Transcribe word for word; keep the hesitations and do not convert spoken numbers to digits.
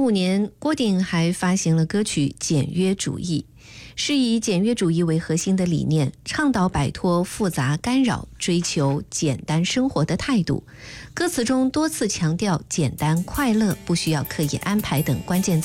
五年，郭顶还发行了歌曲《简约主义》，是以简约主义为核心的理念，倡导摆脱复杂干扰，追求简单生活的态度。歌词中多次强调简单、快乐，不需要刻意安排等关键词。